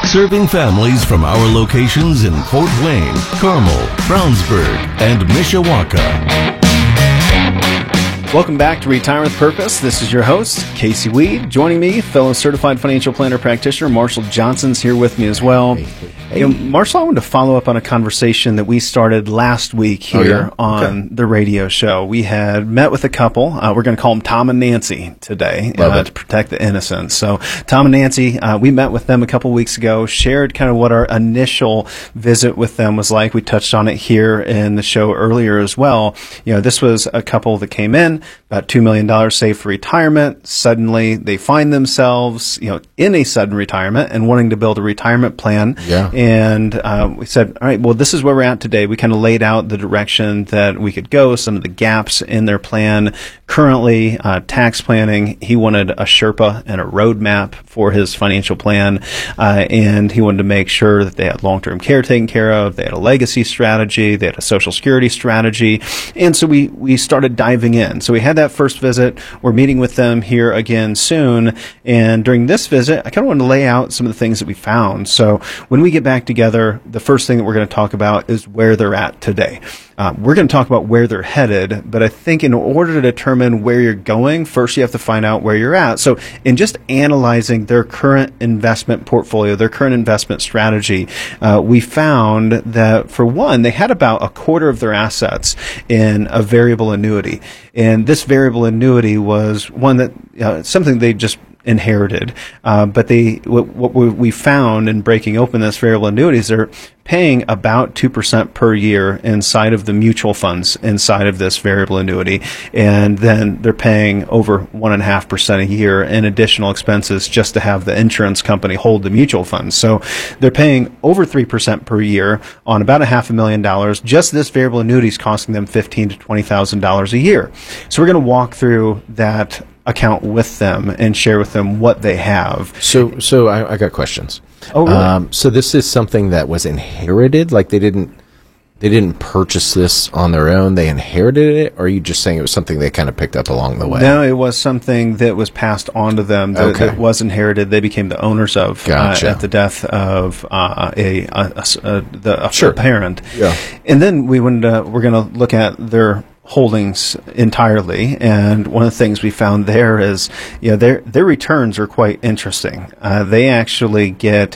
Serving families from our locations in Fort Wayne, Carmel, Brownsburg, and Mishawaka. Welcome back to Retirement with Purpose. This is your host, Casey Weed. Joining me, fellow certified financial planner practitioner, Marshall Johnson's here with me as well. Hey, Marshall, I wanted to follow up on a conversation that we started last week here on the radio show. We had met with a couple. We're going to call them Tom and Nancy today to protect the innocent. So Tom and Nancy, we met with them a couple weeks ago, shared kind of what our initial visit with them was like. We touched on it here in the show earlier as well. You know, this was a couple that came in, about $2 million saved for retirement. Suddenly they find themselves, in a sudden retirement and wanting to build a retirement plan. Yeah. And we said, all right, well, this is where we're at today. We kind of laid out the direction that we could go, some of the gaps in their plan. Currently, tax planning, he wanted a Sherpa and a roadmap for his financial plan. And he wanted to make sure that they had long-term care taken care of. They had a legacy strategy. They had a Social Security strategy. And so we started diving in. So we had that first visit. We're meeting with them here again soon. And during this visit, I kind of wanted to lay out some of the things that we found. So when we get back together, the first thing that we're going to talk about is where they're at today. We're going to talk about where they're headed, but I think in order to determine where you're going, first you have to find out where you're at. So in just analyzing their current investment portfolio, their current investment strategy, we found that, for one, they had about a quarter of their assets in a variable annuity. And this variable annuity was one that something they just inherited. But what we found in breaking open this variable annuities, they're paying about 2% per year inside of the mutual funds inside of this variable annuity. And then they're paying over 1.5% a year in additional expenses just to have the insurance company hold the mutual funds. So they're paying over 3% per year on about $500,000. Just this variable annuity is costing them $15,000 to $20,000 a year. So we're going to walk through that account with them and share with them what they have. So I got questions. Oh, really? So this is something that was inherited? Like they didn't purchase this on their own, they inherited it? Or are you just saying it was something they kind of picked up along the way? No, it was something that was passed on to them that was inherited. They became the owners of at the death of a parent. Yeah. And then we're going to look at their holdings entirely, and one of the things we found there is their returns are quite interesting. They actually get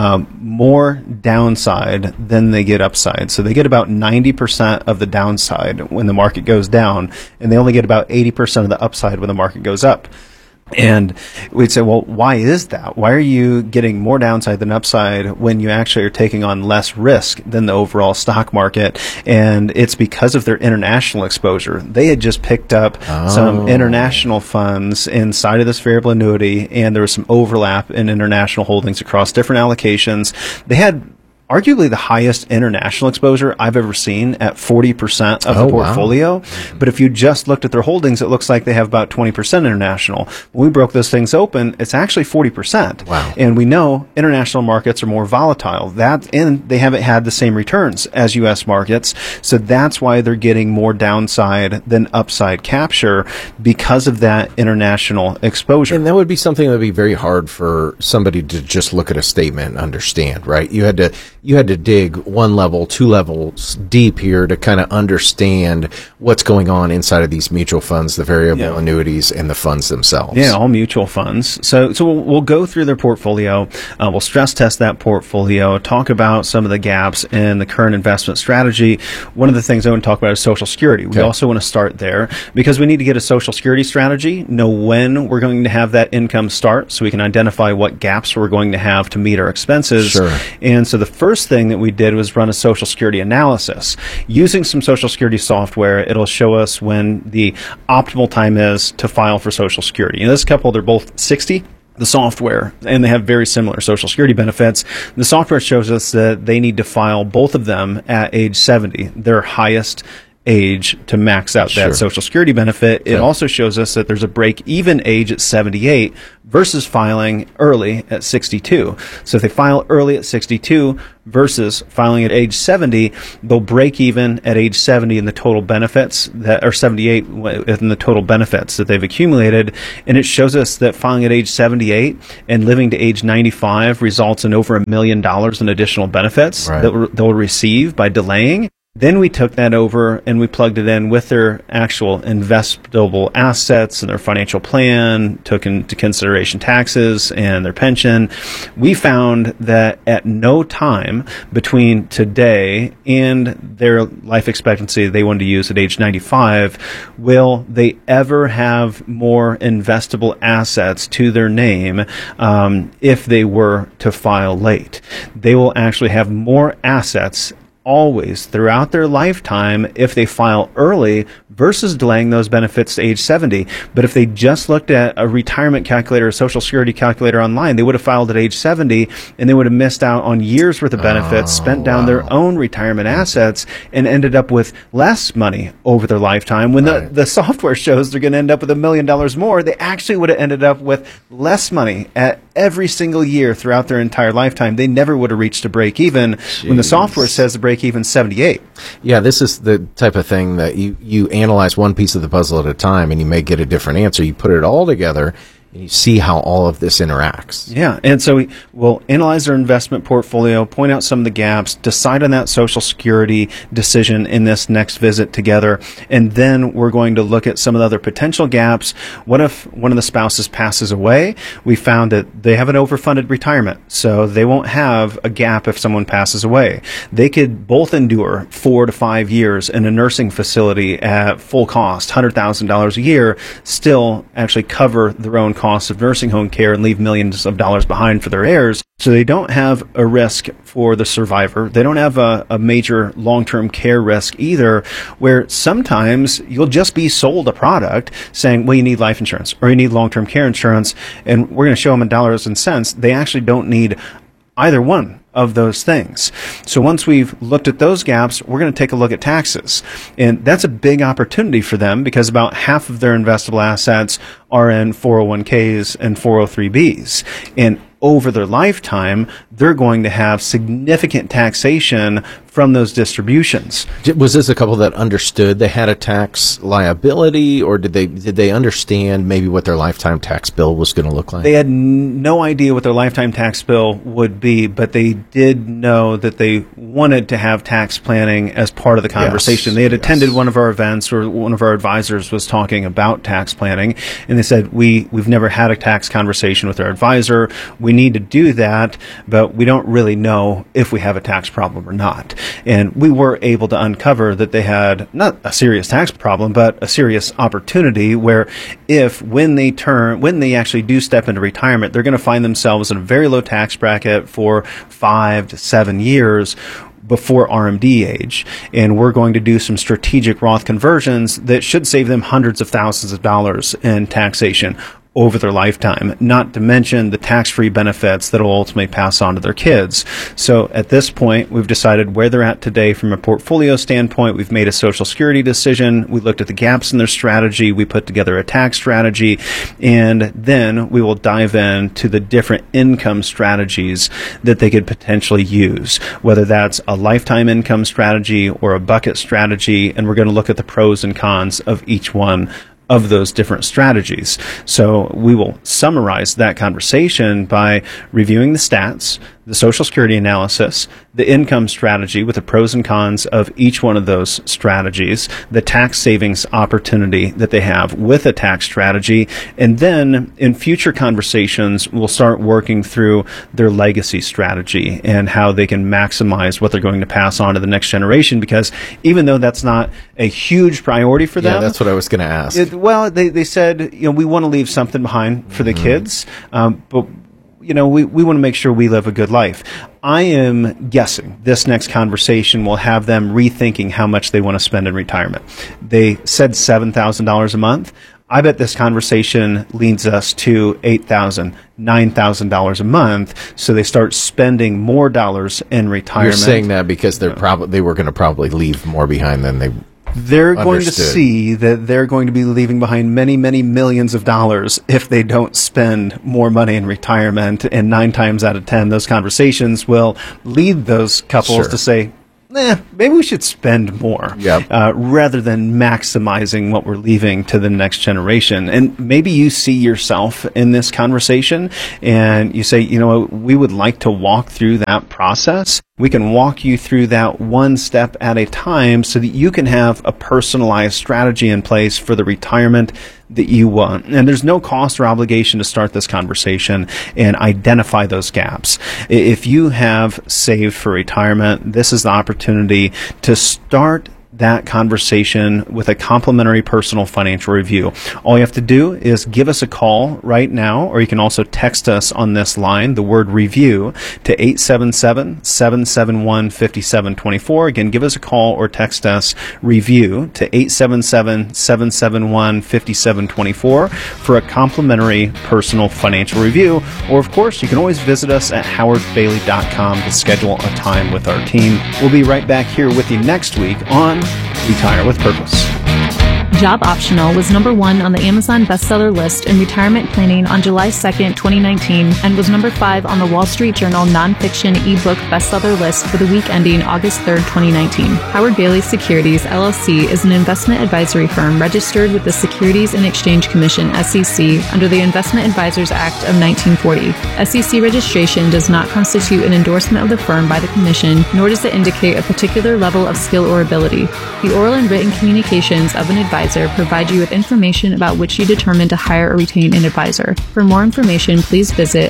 more downside than they get upside. So they get about 90% of the downside when the market goes down, and they only get about 80% of the upside when the market goes up. And we'd say, well, why is that? Why are you getting more downside than upside when you actually are taking on less risk than the overall stock market? And it's because of their international exposure. They had just picked up some international funds inside of this variable annuity, and there was some overlap in international holdings across different allocations. They had arguably the highest international exposure I've ever seen at 40% of the portfolio. Wow. But if you just looked at their holdings, it looks like they have about 20% international. When we broke those things open, it's actually 40%. Wow. And we know international markets are more volatile. And they haven't had the same returns as U.S. markets. So that's why they're getting more downside than upside capture, because of that international exposure. And that would be something that would be very hard for somebody to just look at a statement and understand, right? You had to dig one level, two levels deep here to kind of understand what's going on inside of these mutual funds, the variable annuities, and the funds themselves. Yeah, all mutual funds. So we'll go through their portfolio. We'll stress test that portfolio, talk about some of the gaps in the current investment strategy. One of the things I want to talk about is Social Security. We also want to start there because we need to get a Social Security strategy, know when we're going to have that income start so we can identify what gaps we're going to have to meet our expenses. Sure. And so the first thing that we did was run a Social Security analysis. Using some Social Security software, it'll show us when the optimal time is to file for Social Security. In this couple, they're both 60. The software, and they have very similar Social Security benefits. The software shows us that they need to file both of them at age 70, their highest age to max out Sure. that Social Security benefit. It also shows us that there's a break-even age at 78 versus filing early at 62. So if they file early at 62 versus filing at age 70, they'll break even at age 70 in the total benefits that are 78 in the total benefits that they've accumulated. And it shows us that filing at age 78 and living to age 95 results in over $1 million in additional benefits Right. that they'll receive by delaying. Then we took that over and we plugged it in with their actual investable assets and their financial plan, took into consideration taxes and their pension. We found that at no time between today and their life expectancy they wanted to use at age 95 will they ever have more investable assets to their name if they were to file late. They will actually have more assets always throughout their lifetime if they file early versus delaying those benefits to age 70. But if they just looked at a retirement calculator, a Social Security calculator online, they would have filed at age 70 and they would have missed out on years worth of benefits, spent down their own retirement assets, and ended up with less money over their lifetime. When the software shows they're going to end up with $1 million more, they actually would have ended up with less money at every single year throughout their entire lifetime. They never would have reached a break even when the software says the break even 78. Yeah, this is the type of thing that you analyze one piece of the puzzle at a time, and you may get a different answer. You put it all together, and you see how all of this interacts. Yeah, and so we'll analyze their investment portfolio, point out some of the gaps, decide on that Social Security decision in this next visit together, and then we're going to look at some of the other potential gaps. What if one of the spouses passes away? We found that they have an overfunded retirement, so they won't have a gap if someone passes away. They could both endure 4 to 5 years in a nursing facility at full cost, $100,000 a year, still actually cover their own costs of nursing home care and leave millions of dollars behind for their heirs. So they don't have a risk for the survivor. They don't have a major long-term care risk either, where sometimes you'll just be sold a product saying, well, you need life insurance or you need long-term care insurance, and we're going to show them in dollars and cents. They actually don't need either one of those things. So once we've looked at those gaps, we're going to take a look at taxes. And that's a big opportunity for them because about half of their investable assets are in 401ks and 403bs. And over their lifetime, they're going to have significant taxation from those distributions. Was this a couple that understood they had a tax liability, or did they understand maybe what their lifetime tax bill was going to look like? They had no idea what their lifetime tax bill would be, but they did know that they wanted to have tax planning as part of the conversation. Yes, they had attended one of our events where one of our advisors was talking about tax planning, and they said, we've never had a tax conversation with our advisor. We need to do that, but we don't really know if we have a tax problem or not. And we were able to uncover that they had not a serious tax problem, but a serious opportunity where when they actually do step into retirement, they're going to find themselves in a very low tax bracket for 5 to 7 years before RMD age. And we're going to do some strategic Roth conversions that should save them hundreds of thousands of dollars in taxation over their lifetime, not to mention the tax-free benefits that will ultimately pass on to their kids. So at this point, we've decided where they're at today from a portfolio standpoint. We've made a Social Security decision. We looked at the gaps in their strategy. We put together a tax strategy. And then we will dive into the different income strategies that they could potentially use, whether that's a lifetime income strategy or a bucket strategy. And we're going to look at the pros and cons of each one of those different strategies. So we will summarize that conversation by reviewing the stats, the Social Security analysis, the income strategy with the pros and cons of each one of those strategies, the tax savings opportunity that they have with a tax strategy, and then in future conversations, we'll start working through their legacy strategy and how they can maximize what they're going to pass on to the next generation, because even though that's not a huge priority for them. Yeah, that's what I was going to ask. They said, we want to leave something behind for the kids, but we want to make sure we live a good life. I am guessing this next conversation will have them rethinking how much they want to spend in retirement. They said $7,000 a month. I bet this conversation leads us to $8,000, $9,000 a month, so they start spending more dollars in retirement. You're saying that because they were going to probably leave more behind than they they're going to Understood. see that they're going to be leaving behind many, many millions of dollars if they don't spend more money in retirement. And 9 times out of 10, those conversations will lead those couples Sure. to say, maybe we should spend more Yep. rather than maximizing what we're leaving to the next generation. And maybe you see yourself in this conversation and you say, you know, we would like to walk through that process. We can walk you through that one step at a time so that you can have a personalized strategy in place for the retirement that you want. And there's no cost or obligation to start this conversation and identify those gaps. If you have saved for retirement, this is the opportunity to start that conversation with a complimentary personal financial review. All you have to do is give us a call right now, or you can also text us on this line, the word review, to 877-771-5724. Again, give us a call or text us review to 877-771-5724 for a complimentary personal financial review. Or, of course, you can always visit us at howardbailey.com to schedule a time with our team. We'll be right back here with you next week on Retire with Purpose. Job Optional was number 1 on the Amazon bestseller list in retirement planning on July 2nd, 2019, and was number 5 on the Wall Street Journal nonfiction ebook bestseller list for the week ending August 3rd, 2019. Howard Bailey Securities, LLC is an investment advisory firm registered with the Securities and Exchange Commission, SEC, under the Investment Advisors Act of 1940. SEC registration does not constitute an endorsement of the firm by the Commission, nor does it indicate a particular level of skill or ability. The oral and written communications of an advisor provide you with information about which you determine to hire or retain an advisor. For more information, please visit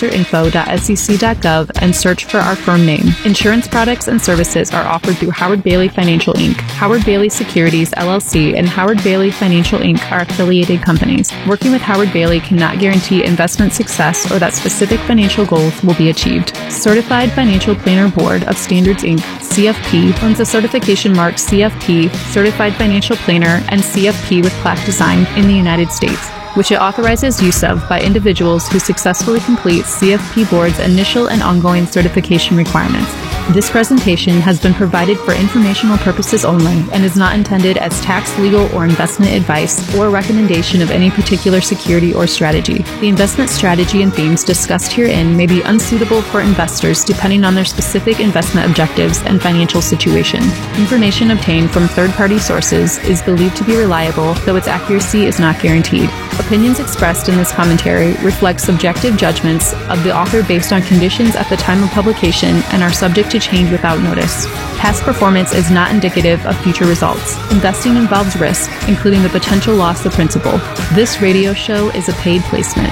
advisorinfo.sec.gov and search for our firm name. Insurance products and services are offered through Howard Bailey Financial Inc., Howard Bailey Securities, LLC, and Howard Bailey Financial Inc. are affiliated companies. Working with Howard Bailey cannot guarantee investment success or that specific financial goals will be achieved. Certified Financial Planner Board of Standards Inc., CFP, owns a certification mark CFP, Certified Financial Planner, and CFP with plaque design in the United States, which it authorizes use of by individuals who successfully complete CFP Board's initial and ongoing certification requirements. This presentation has been provided for informational purposes only and is not intended as tax, legal, or investment advice or recommendation of any particular security or strategy. The investment strategy and themes discussed herein may be unsuitable for investors depending on their specific investment objectives and financial situation. Information obtained from third-party sources is believed to be reliable, though its accuracy is not guaranteed. Opinions expressed in this commentary reflect subjective judgments of the author based on conditions at the time of publication and are subject to change without notice. Past performance is not indicative of future results. Investing involves risk, including the potential loss of principal. This radio show is a paid placement.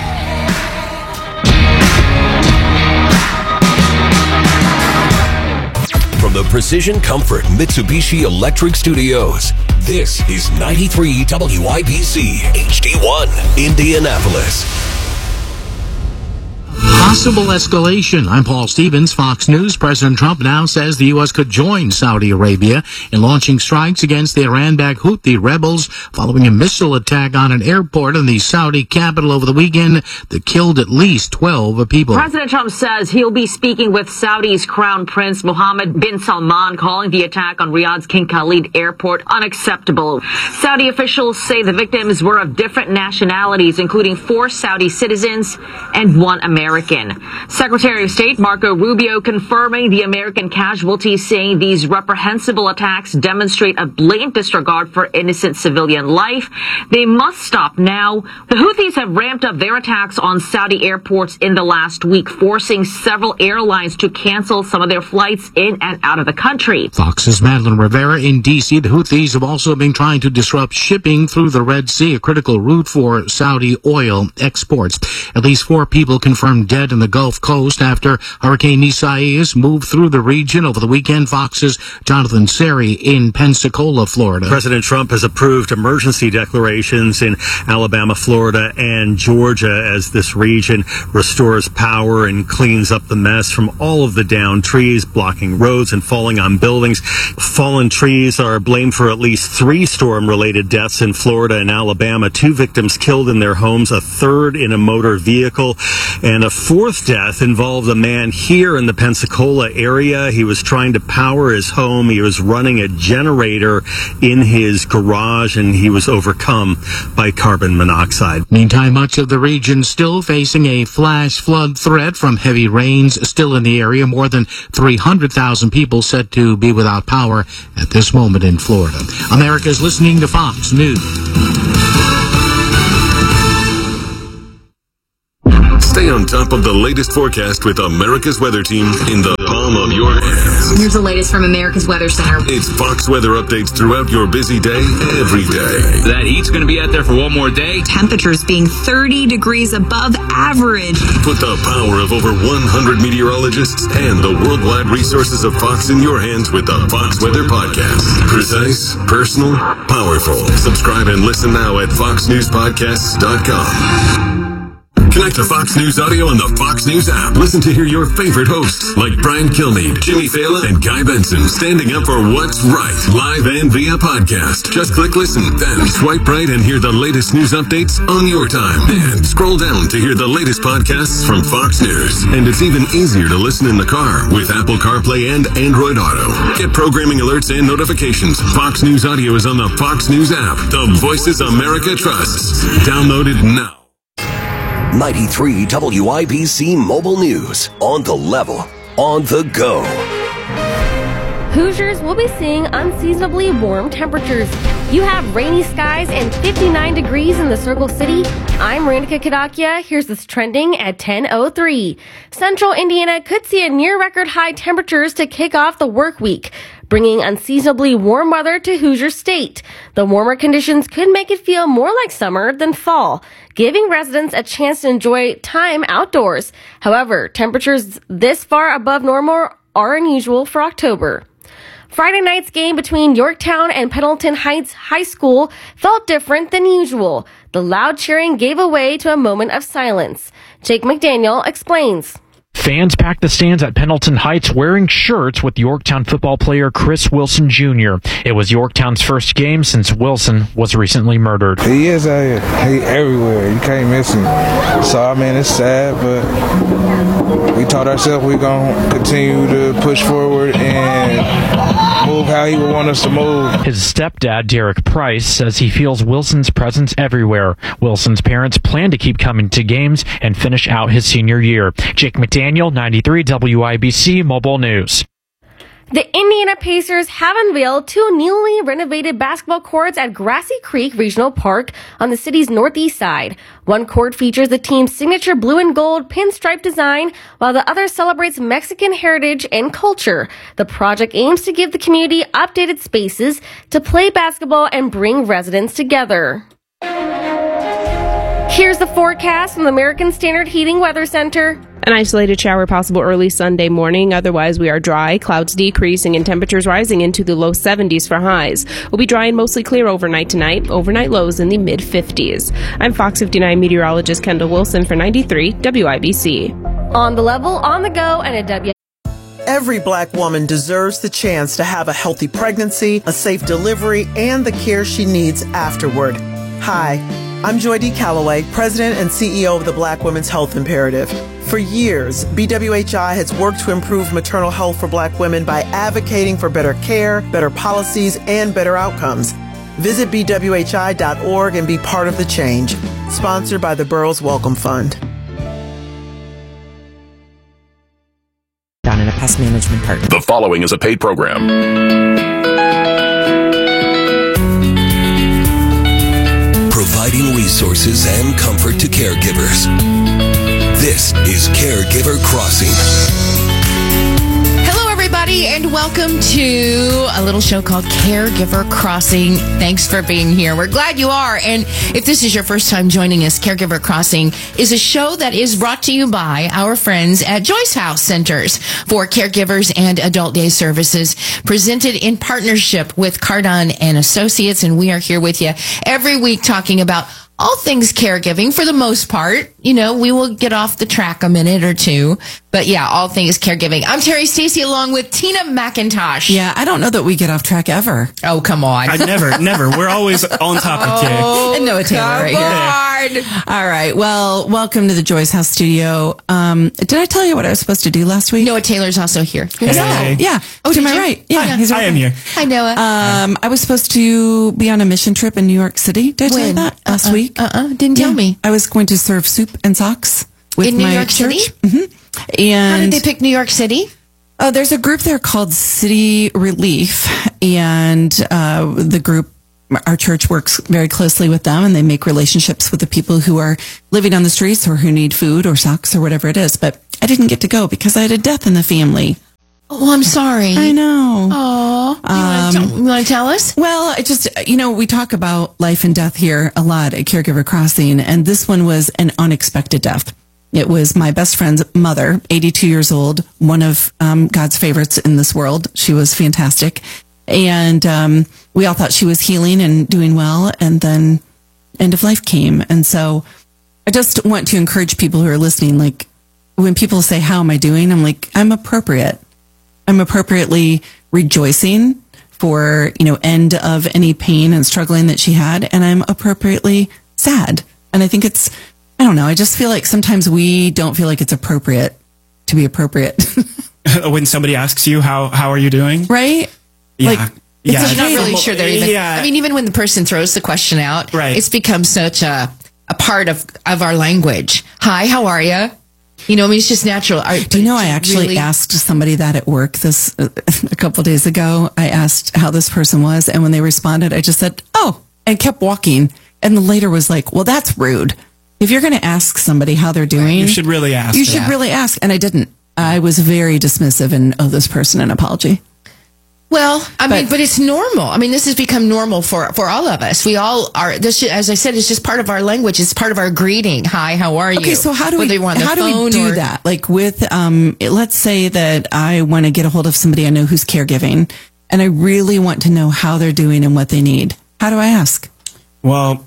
From the Precision Comfort Mitsubishi Electric Studios, this is 93 WIBC HD1, Indianapolis. Possible escalation. I'm Paul Stevens, Fox News. President Trump now says the U.S. could join Saudi Arabia in launching strikes against the Iran-backed Houthi rebels following a missile attack on an airport in the Saudi capital over the weekend that killed at least 12 people. President Trump says he'll be speaking with Saudi's Crown Prince Mohammed bin Salman, calling the attack on Riyadh's King Khalid Airport unacceptable. Saudi officials say the victims were of different nationalities, including 4 Saudi citizens and 1 American. Secretary of State Marco Rubio confirming the American casualties, saying these reprehensible attacks demonstrate a blatant disregard for innocent civilian life. They must stop now. The Houthis have ramped up their attacks on Saudi airports in the last week, forcing several airlines to cancel some of their flights in and out of the country. Fox's Madeline Rivera in D.C. The Houthis have also been trying to disrupt shipping through the Red Sea, a critical route for Saudi oil exports. At least 4 people confirmed dead in the Gulf Coast after Hurricane Isaias moved through the region over the weekend. Fox's Jonathan Seri in Pensacola, Florida. President Trump has approved emergency declarations in Alabama, Florida, and Georgia as this region restores power and cleans up the mess from all of the downed trees blocking roads and falling on buildings. Fallen trees are blamed for at least 3 storm-related deaths in Florida and Alabama. 2 victims killed in their homes, a 3rd in a motor vehicle, and a 4th fourth death involved a man here in the Pensacola area. He was trying to power his home. He was running a generator in his garage, and he was overcome by carbon monoxide. Meantime, much of the region still facing a flash flood threat from heavy rains still in the area. More than 300,000 people said to be without power at this moment in Florida. America's listening to Fox News. Stay on top of the latest forecast with America's Weather Team in the palm of your hands. Here's the latest from America's Weather Center. It's Fox weather updates throughout your busy day, every day. That heat's going to be out there for one more day. Temperatures being 30 degrees above average. Put the power of over 100 meteorologists and the worldwide resources of Fox in your hands with the Fox Weather Podcast. Precise, personal, powerful. Subscribe and listen now at foxnewspodcasts.com. Connect to Fox News Audio on the Fox News app. Listen to hear your favorite hosts like Brian Kilmeade, Jimmy Fallon, and Guy Benson standing up for what's right, live and via podcast. Just click listen, then swipe right and hear the latest news updates on your time. And scroll down to hear the latest podcasts from Fox News. And it's even easier to listen in the car with Apple CarPlay and Android Auto. Get programming alerts and notifications. Fox News Audio is on the Fox News app. The voices America trusts. Download it now. 93 WIBC Mobile News. On the level, on the go. Hoosiers will be seeing unseasonably warm temperatures. You have rainy skies and 59 degrees in the Circle City. I'm Randika Kadakia. Here's this trending at 10:03. Central Indiana could see a near record high temperatures to kick off the work week, bringing unseasonably warm weather to Hoosier State. The warmer conditions could make it feel more like summer than fall, giving residents a chance to enjoy time outdoors. However, temperatures this far above normal are unusual for October. Friday night's game between Yorktown and Pendleton Heights High School felt different than usual. The loud cheering gave way to a moment of silence. Jake McDaniel explains. Fans packed the stands at Pendleton Heights wearing shirts with Yorktown football player Chris Wilson Jr. It was Yorktown's first game since Wilson was recently murdered. He is out here. He everywhere. You can't miss him. So, I mean, it's sad, but we taught ourselves we're going to continue to push forward and move how he would want us to move. His stepdad, Derek Price, says he feels Wilson's presence everywhere. Wilson's parents plan to keep coming to games and finish out his senior year. Jake McDaniel, 93 WIBC Mobile News. The Indiana Pacers have unveiled two newly renovated basketball courts at Grassy Creek Regional Park on the city's northeast side. One court features the team's signature blue and gold pinstripe design, while the other celebrates Mexican heritage and culture. The project aims to give the community updated spaces to play basketball and bring residents together. Here's the forecast from the American Standard Heating Weather Center. An isolated shower possible early Sunday morning. Otherwise, we are dry. Clouds decreasing and temperatures rising into the low 70s for highs. We'll be dry and mostly clear overnight tonight. Overnight lows in the mid-50s. I'm Fox 59 meteorologist Kendall Wilson for 93 WIBC. On the level, on the go, and at W. Every Black woman deserves the chance to have a healthy pregnancy, a safe delivery, and the care she needs afterward. Hi, I'm Joy D. Calloway, President and CEO of the Black Women's Health Imperative. For years, BWHI has worked to improve maternal health for Black women by advocating for better care, better policies, and better outcomes. Visit BWHI.org and be part of the change. Sponsored by the Burroughs Welcome Fund. Down in a pest management partner. The following is a paid program. Providing resources and comfort to caregivers. This is Caregiver Crossing. Hello, everybody, and welcome to a little show called Caregiver Crossing. Thanks for being here. We're glad you are. And if this is your first time joining us, Caregiver Crossing is a show that is brought to you by our friends at Joyce House Centers for Caregivers and Adult Day Services, presented in partnership with Cardon and Associates. And we are here with you every week talking about all things caregiving for the most part. we will get off the track a minute or two. But yeah, all things caregiving. I'm Terry Stacy along with Tina McIntosh. Yeah, I don't know that we get off track ever. Oh, come on. I never. We're always on topic here. And Noah Taylor right here. All right. Well, welcome to the Joyce House studio. Did I tell you what I was supposed to do last week? Noah Taylor's also here. Hey. Yeah. Oh, to my right. Yeah, he's right. I am here. Hi, Noah. I was supposed to be on a mission trip in New York City. Did I tell you that last week? Didn't tell me. I was going to serve soup and socks with in New my York church. City? Mm-hmm. And how did they pick New York City? Oh, there's a group there called City Relief, and the group, our church works very closely with them, and they make relationships with the people who are living on the streets or who need food or socks or whatever it is. But I didn't get to go because I had a death in the family. Oh, I'm sorry. I know. Oh, you want to tell us? Well, it just, we talk about life and death here a lot at Caregiver Crossing, and this one was an unexpected death. It was my best friend's mother, 82 years old, one of God's favorites in this world. She was fantastic. And we all thought she was healing and doing well, and then end of life came. And so I just want to encourage people who are listening, like, when people say, how am I doing? I'm like, I'm appropriate. I'm appropriately rejoicing for, end of any pain and struggling that she had. And I'm appropriately sad. And I think I don't know. I just feel like sometimes we don't feel like it's appropriate to be appropriate. When somebody asks you, how are you doing? Right? Yeah. You're not really sure they're even. Yeah. I mean, even when the person throws the question out, right. It's become such a part of our language. Hi, how are you? It's just natural. Do you know, I actually asked somebody that at work a couple of days ago. I asked how this person was, and when they responded, I just said, oh, and kept walking. And the later was like, well, that's rude. If you're going to ask somebody how they're doing, you should really ask. You should really ask. And I didn't. I was very dismissive and owe this person an apology. Well, but it's normal. I mean, this has become normal for all of us. We all are. This, as I said, it's just part of our language. It's part of our greeting. Hi, how are you? Okay, so how do we do that? Like with, let's say that I want to get a hold of somebody I know who's caregiving, and I really want to know how they're doing and what they need. How do I ask? Well,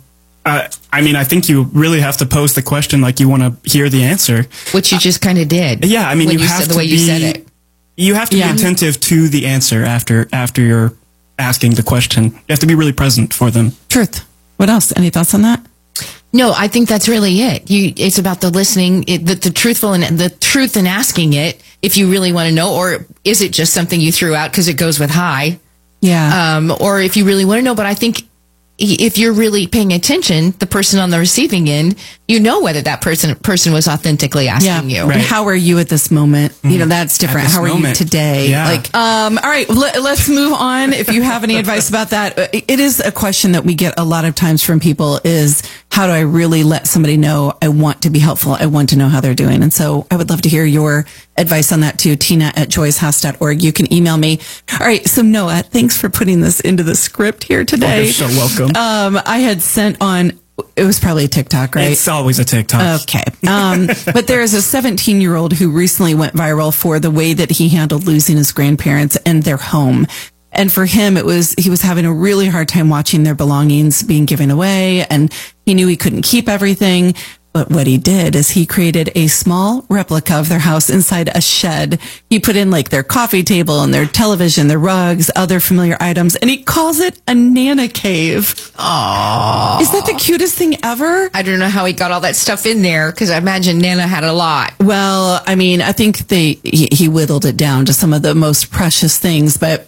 I think you really have to pose the question like you want to hear the answer. Which you just kind of did. Yeah, I mean, you have to you said it. You have to be attentive to the answer after you're asking the question. You have to be really present for them. Truth. What else? Any thoughts on that? No, I think that's really it. It's about the listening, the truthful and the truth in asking it. If you really want to know, or is it just something you threw out because it goes with hi? Yeah. Or if you really want to know, but I think if you're really paying attention, the person on the receiving end, whether that person was authentically asking you. Right. How are you at this moment? That's different. How are you today? Yeah. All right, let's move on. If you have any advice about that, it is a question that we get a lot of times from people is, how do I really let somebody know I want to be helpful? I want to know how they're doing. And so I would love to hear your advice on that too. Tina@joycehouse.org. You can email me. All right. So Noah, thanks for putting this into the script here today. You're so welcome. I had sent on, it was probably a TikTok, right? It's always a TikTok. Okay. But there is a 17-year-old who recently went viral for the way that he handled losing his grandparents and their home. And for him, he was having a really hard time watching their belongings being given away, and he knew he couldn't keep everything. But what he did is he created a small replica of their house inside a shed. He put in like their coffee table and their television, their rugs, other familiar items, and he calls it a Nana cave. Aww. Is that the cutest thing ever? I don't know how he got all that stuff in there, because I imagine Nana had a lot. Well, I mean, I think he whittled it down to some of the most precious things, but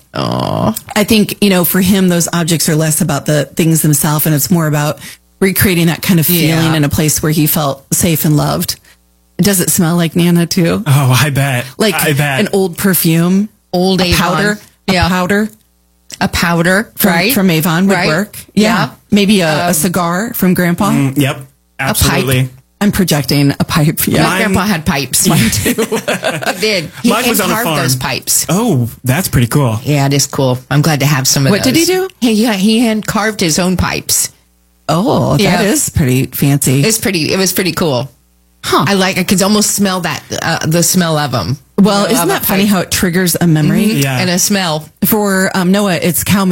I think, for him, those objects are less about the things themselves, and it's more about recreating that kind of feeling in a place where he felt safe and loved. Does it smell like Nana too? Oh, I bet. I bet. An old perfume, old Avon. powder, a powder, from Avon would work. Yeah. Maybe a cigar from Grandpa. Yep, absolutely. A pipe. I'm projecting a pipe. Yeah, my grandpa had pipes. Mine too. He did. Mine was on a farm. Those pipes. Oh, that's pretty cool. Yeah, it is cool. I'm glad to have some of those. What did he do? He hand carved his own pipes. Oh, that is pretty fancy. It was pretty cool. Huh. I could almost smell that, the smell of them. Well, isn't that funny how it triggers a memory? Yeah. And a smell. For Noah, it's cow manure.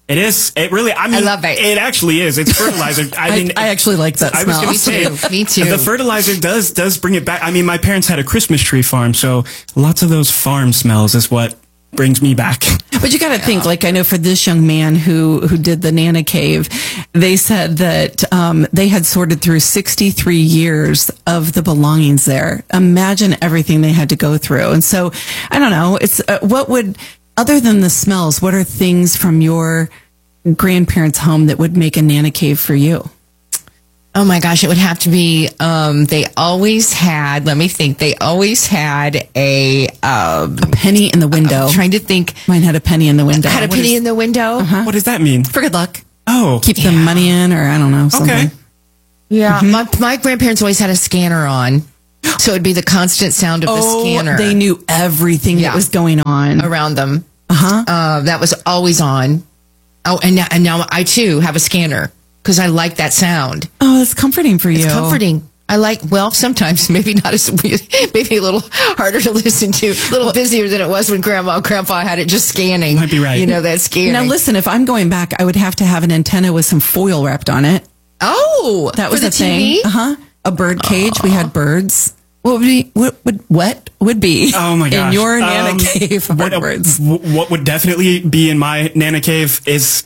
It is. It really. I mean, I love it. It actually is. It's fertilizer. I actually like that smell. I was going to say, me too. The fertilizer does bring it back. I mean, my parents had a Christmas tree farm, so lots of those farm smells is what brings me back. But you got to think, like, I know for this young man who did the Nana Cave, they said that they had sorted through 63 years of the belongings there. Imagine everything they had to go through. And so, I don't know, it's what would, other than the smells, what are things from your grandparents' home that would make a Nana Cave for you? Oh my gosh, it would have to be, they always had, let me think, they always had a penny in the window. I'm trying to think. Mine had a penny in the window. Had a penny in the window? Uh-huh. What does that mean? For good luck. Oh. Keep the money in, or I don't know, something. Okay. Yeah, my grandparents always had a scanner on. So it'd be the constant sound of the scanner. They knew everything that was going on around them. Uh-huh. That was always on. Oh, and now I too have a scanner because I like that sound. Oh, it's comforting for you. It's comforting. I like, well, sometimes maybe not as, maybe a little harder to listen to, a little busier than it was when Grandma and Grandpa had it just scanning. Might be right. You know, that scanning. Now listen, if I'm going back, I would have to have an antenna with some foil wrapped on it. Oh, that was for a the thing. TV? A bird cage. We had birds. What would be Oh my gosh. in your Nana Cave? What would definitely be in my Nana Cave is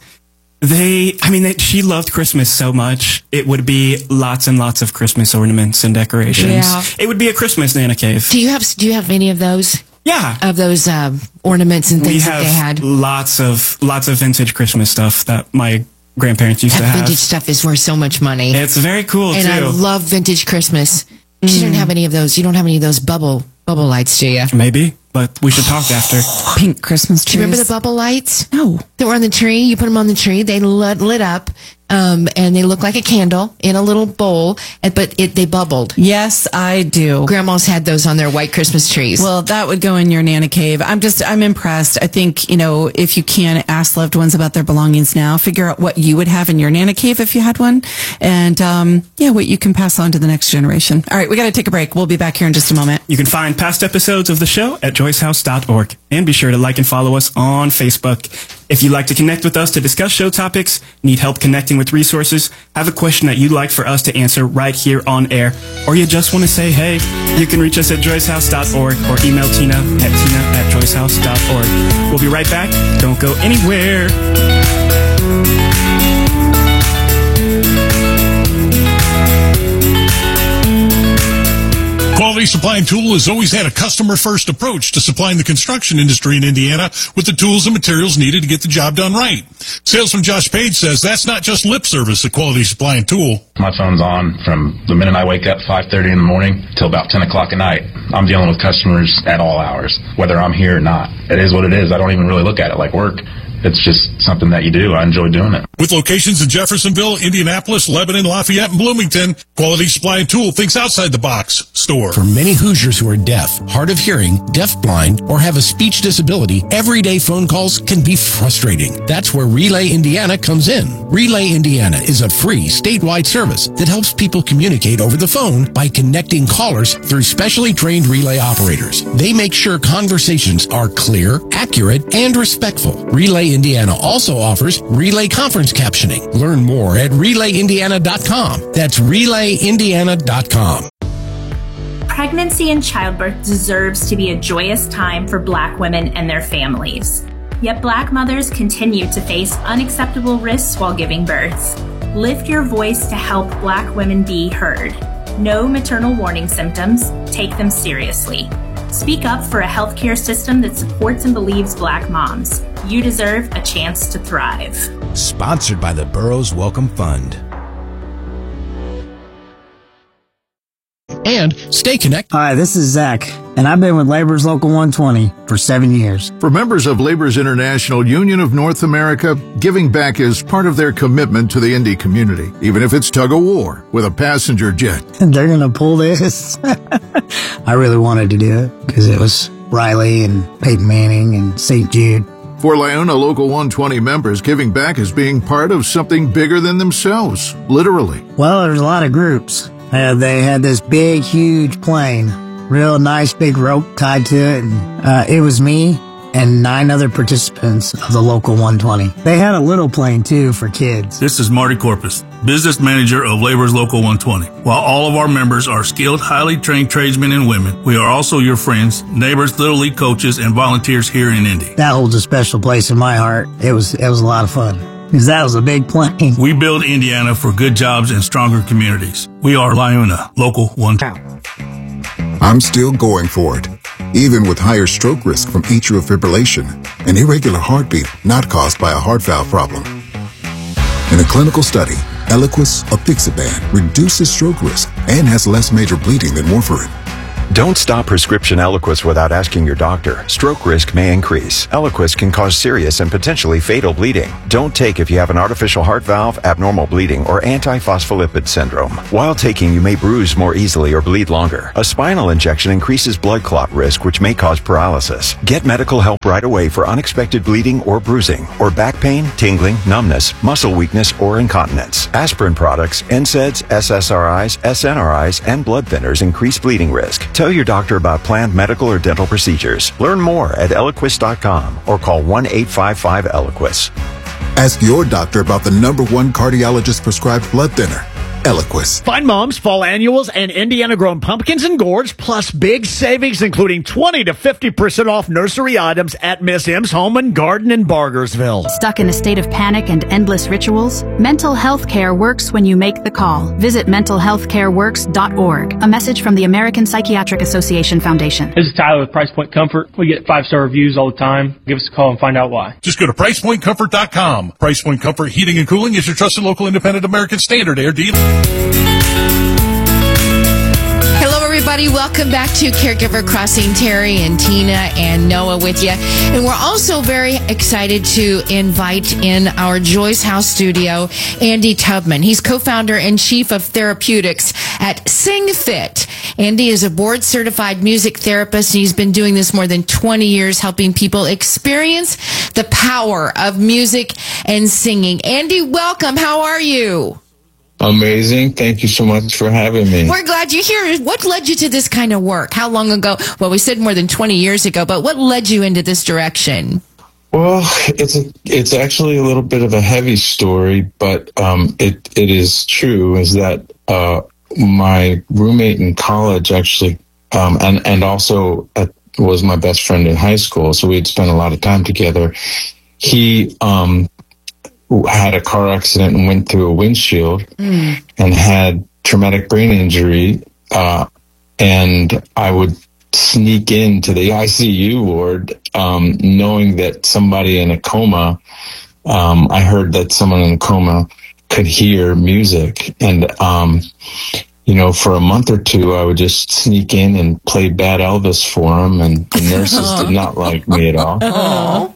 she loved Christmas so much. It would be lots and lots of Christmas ornaments and decorations. Yeah. It would be a Christmas Nana Cave. Do you have any of those? Yeah. Of those ornaments and things that they had? Lots of vintage Christmas stuff that my grandparents used to have. Vintage stuff is worth so much money. It's very cool, and too. I love vintage Christmas. You didn't have any of those. You don't have any of those bubble lights, do you? Maybe, but we should talk after. Pink Christmas trees. Do you remember the bubble lights? No. That were on the tree? You put them on the tree. They lit up, and they look like a candle in a little bowl, but they bubbled. Yes, I do. Grandmas had those on their white Christmas trees. Well, that would go in your Nana Cave. I'm impressed. I think, if you can ask loved ones about their belongings now, figure out what you would have in your Nana Cave if you had one, and what you can pass on to the next generation. All right, we got to take a break. We'll be back here in just a moment. You can find past episodes of the show at joycehouse.org, and be sure to like and follow us on Facebook. If you'd like to connect with us to discuss show topics, need help connecting with resources, have a question that you'd like for us to answer right here on air, or you just want to say hey, you can reach us at joycehouse.org or email Tina at tina@joycehouse.org. We'll be right back. Don't go anywhere. Quality Supply and Tool has always had a customer-first approach to supplying the construction industry in Indiana with the tools and materials needed to get the job done right. Salesman Josh Page says that's not just lip service at Quality Supply and Tool. My phone's on from the minute I wake up, 5:30 in the morning, till about 10 o'clock at night. I'm dealing with customers at all hours, whether I'm here or not. It is what it is. I don't even really look at it like work. It's just something that you do. I enjoy doing it. With locations in Jeffersonville, Indianapolis, Lebanon, Lafayette, and Bloomington, Quality Supply and Tool thinks outside the box store. For many Hoosiers who are deaf, hard of hearing, deafblind, or have a speech disability, everyday phone calls can be frustrating. That's where Relay Indiana comes in. Relay Indiana is a free statewide service that helps people communicate over the phone by connecting callers through specially trained relay operators. They make sure conversations are clear, accurate, and respectful. Relay Indiana also offers relay conference captioning. Learn more at relayindiana.com. That's relayindiana.com. Pregnancy and childbirth deserves to be a joyous time for Black women and their families. Yet Black mothers continue to face unacceptable risks while giving birth. Lift your voice to help Black women be heard. Know maternal warning symptoms. Take them seriously. Speak up for a healthcare system that supports and believes Black moms. You deserve a chance to thrive. Sponsored by the Burroughs Welcome Fund. And stay connected. Hi, this is Zach, and I've been with Labor's Local 120 for 7 years. For members of Labor's International Union of North America, giving back is part of their commitment to the Indy community, even if it's tug of war with a passenger jet. They're going to pull this. I really wanted to do it because it was Riley and Peyton Manning and St. Jude. For Lyona Local 120 members, giving back is being part of something bigger than themselves, literally. Well, there's a lot of groups. They had this big, huge plane, real nice big rope tied to it, and it was me and 9 other participants of the local 120. They had a little plane, too, for kids. This is Marty Corpus, business manager of Labor's Local 120. While all of our members are skilled, highly trained tradesmen and women, we are also your friends, neighbors, Little League coaches, and volunteers here in Indy. That holds a special place in my heart. It was a lot of fun, because that was a big plane. We build Indiana for good jobs and stronger communities. We are LIUNA, Local 120. I'm still going for it, even with higher stroke risk from atrial fibrillation, an irregular heartbeat not caused by a heart valve problem. In a clinical study, Eliquis apixaban reduces stroke risk and has less major bleeding than warfarin. Don't stop prescription Eliquis without asking your doctor. Stroke risk may increase. Eliquis can cause serious and potentially fatal bleeding. Don't take if you have an artificial heart valve, abnormal bleeding, or antiphospholipid syndrome. While taking, you may bruise more easily or bleed longer. A spinal injection increases blood clot risk, which may cause paralysis. Get medical help right away for unexpected bleeding or bruising, or back pain, tingling, numbness, muscle weakness, or incontinence. Aspirin products, NSAIDs, SSRIs, SNRIs, and blood thinners increase bleeding risk. Tell your doctor about planned medical or dental procedures. Learn more at Eliquis.com or call 1-855-ELIQUIS. Ask your doctor about the #1 cardiologist prescribed blood thinner, Eliquis. Find Mom's fall annuals and Indiana-grown pumpkins and gourds, plus big savings, including 20 to 50% off nursery items at Miss M's Home and Garden in Bargersville. Stuck in a state of panic and endless rituals? Mental health care works when you make the call. Visit mentalhealthcareworks.org. A message from the American Psychiatric Association Foundation. This is Tyler with Price Point Comfort. We get 5-star reviews all the time. Give us a call and find out why. Just go to PricePointComfort.com. Price Point Comfort Heating and Cooling is your trusted local independent American Standard Air dealer. Hello, everybody. Welcome back to Caregiver Crossing. Terry and Tina and Noah with you. And we're also very excited to invite in our Joyce House studio, Andy Tubman. He's co-founder and chief of therapeutics at SingFit. Andy is a board-certified music therapist. He's been doing this more than 20 years, helping people experience the power of music and singing. Andy, welcome. How are you? Amazing. Thank you so much for having me. We're glad you're here. What led you to this kind of work? How long ago? Well, we said more than 20 years ago, but what led you into this direction? Well, it's actually a little bit of a heavy story, but it is true, is that my roommate in college actually, and also was my best friend in high school, so we had spent a lot of time together. He had a car accident and went through a windshield and had traumatic brain injury. And I would sneak into the ICU ward, knowing that somebody in a coma, I heard that someone in a coma could hear music. And, for a month or two, I would just sneek in and play Bad Elvis for him. And the nurses did not like me at all. Oh.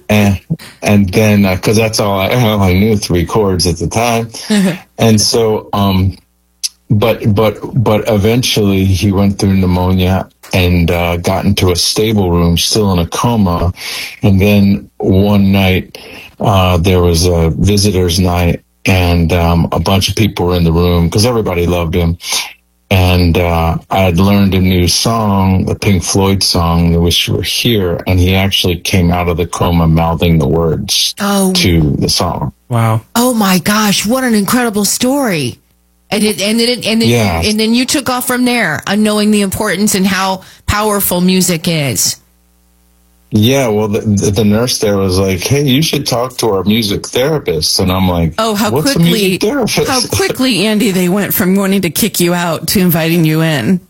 And then, cause that's all I knew, 3 chords at the time. And so, but eventually he went through pneumonia and, got into a stable room, still in a coma. And then one night, there was a visitor's night and, a bunch of people were in the room cause everybody loved him. And I had learned a new song, the Pink Floyd song, I Wish You Were Here, and he actually came out of the coma mouthing the words to the song. Wow. Oh my gosh, what an incredible story. And then you took off from there, knowing the importance and how powerful music is. Yeah, well, the nurse there was like, "Hey, you should talk to our music therapist." And I'm like, "Oh, how What's quickly! A music therapist?" How quickly, Andy, they went from wanting to kick you out to inviting you in."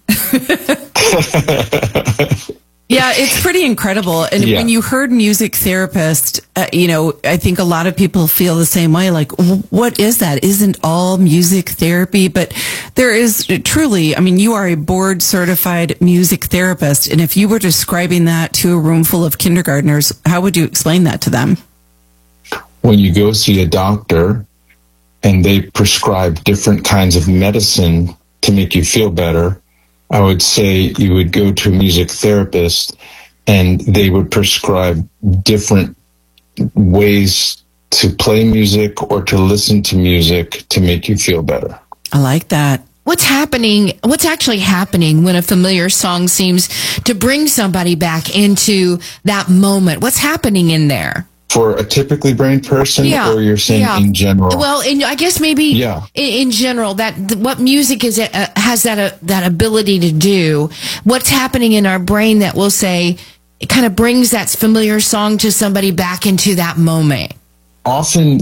Yeah, it's pretty incredible. And when you heard music therapist, I think a lot of people feel the same way. Like, what is that? Isn't all music therapy? But there is truly, you are a board certified music therapist. And if you were describing that to a room full of kindergartners, how would you explain that to them? When you go see a doctor and they prescribe different kinds of medicine to make you feel better, I would say you would go to a music therapist and they would prescribe different ways to play music or to listen to music to make you feel better. I like that. What's actually happening when a familiar song seems to bring somebody back into that moment? What's happening in there? For a typically brain person, or you're saying in general? Well, I guess maybe in general, what music is it has that ability to do. What's happening in our brain that will say it kind of brings that familiar song to somebody back into that moment? Often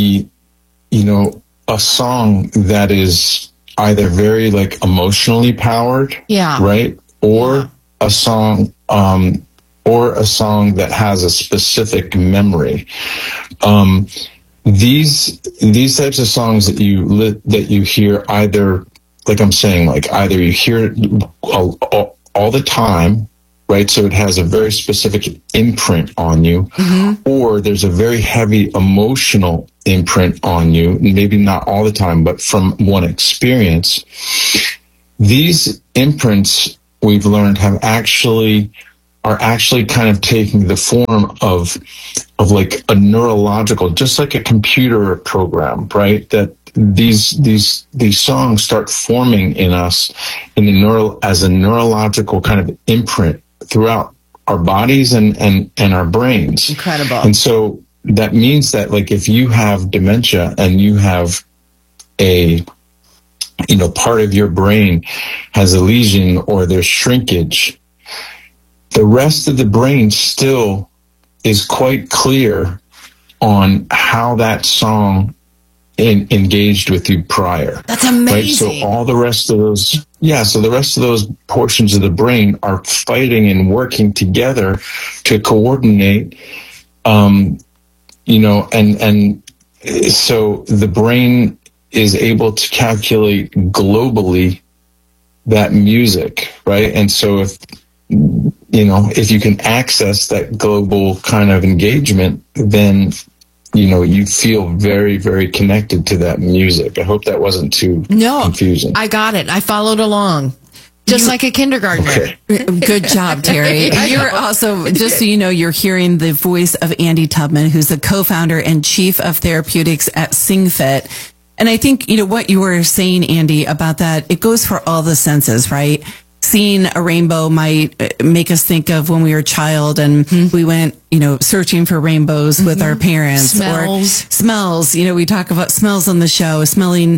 a song that is either very like emotionally powered, right, or a song that has a specific memory. These types of songs that you hear, either, like I'm saying, like either you hear it all the time, right? So it has a very specific imprint on you, or there's a very heavy emotional imprint on you, maybe not all the time, but from one experience. These imprints, we've learned, are actually kind of taking the form of like a neurological, just like a computer program, right? That these songs start forming in us as a neurological kind of imprint throughout our bodies and our brains. Incredible. And so that means that, like, if you have dementia and you have a part of your brain has a lesion or there's shrinkage, the rest of the brain still is quite clear on how that song engaged with you prior. That's amazing. Right? So all the rest of those, so the rest of those portions of the brain are fighting and working together to coordinate, and so the brain is able to calculate globally that music, right? And so if you can access that global kind of engagement, then you feel very, very connected to that music. I hope that wasn't too confusing. I got it. I followed along. Just like a kindergartner. Okay. Good job, Terry. You're also, just so you know, you're hearing the voice of Andy Tubman, who's the co-founder and chief of therapeutics at SingFit. And I think, what you were saying, Andy, about that, it goes for all the senses, right? Seeing a rainbow might make us think of when we were a child and we went, searching for rainbows with our parents. Smells. We talk about smells on the show. Smelling,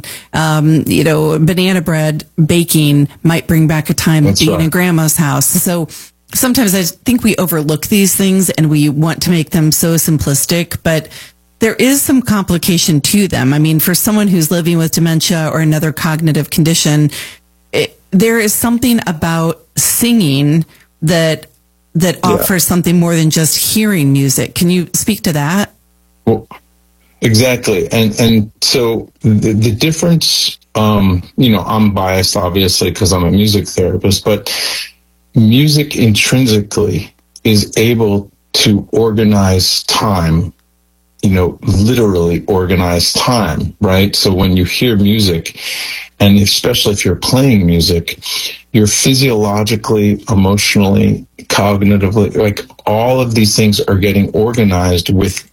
banana bread baking might bring back a time of being in grandma's house. So sometimes I think we overlook these things and we want to make them so simplistic, but there is some complication to them. I mean, for someone who's living with dementia or another cognitive condition, there is something about singing that offers something more than just hearing music. Can you speak to that? Well, exactly. And so the difference, I'm biased, obviously, because I'm a music therapist, but music intrinsically is able to organize time, literally organize time, right? So when you hear music, and especially if you're playing music, you're physiologically, emotionally, cognitively, like all of these things are getting organized with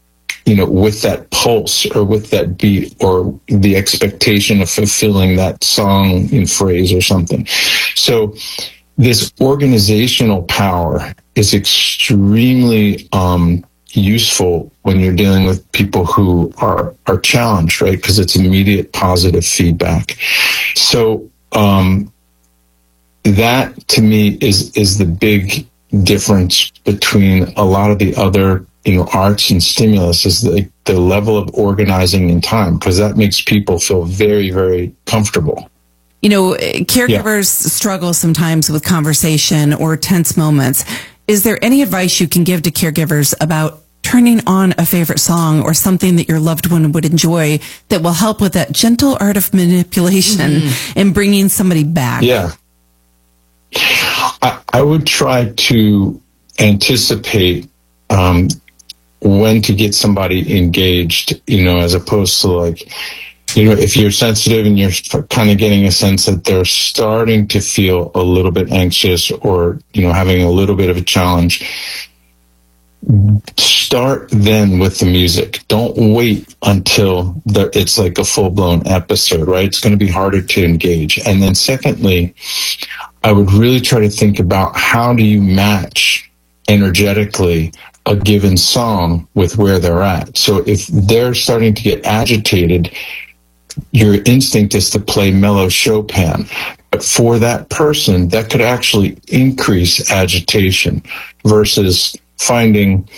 that pulse or with that beat or the expectation of fulfilling that song in phrase or something. So this organizational power is extremely useful when you're dealing with people who are challenged, right? Because it's immediate positive feedback. So that to me is the big difference between a lot of the other arts and stimulus, is the level of organizing in time, because that makes people feel very, very comfortable. Caregivers struggle sometimes with conversation or tense moments. Is there any advice you can give to caregivers about turning on a favorite song or something that your loved one would enjoy that will help with that gentle art of manipulation and bringing somebody back? Yeah. I would try to anticipate when to get somebody engaged, as opposed to like, if you're sensitive and you're kind of getting a sense that they're starting to feel a little bit anxious or, having a little bit of a challenge, start then with the music. Don't wait until it's like a full-blown episode, right? It's going to be harder to engage. And then secondly, I would really try to think about how do you match energetically a given song with where they're at. So if they're starting to get agitated, your instinct is to play mellow Chopin. But for that person, that could actually increase agitation versus finding,